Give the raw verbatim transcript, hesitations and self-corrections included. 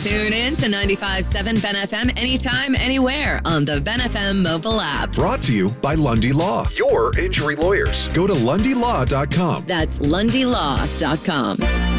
Tune in to ninety-five point seven Ben F M anytime, anywhere on the Ben F M mobile app. Brought to you by Lundy Law, your injury lawyers. Go to lundy law dot com. That's lundy law dot com.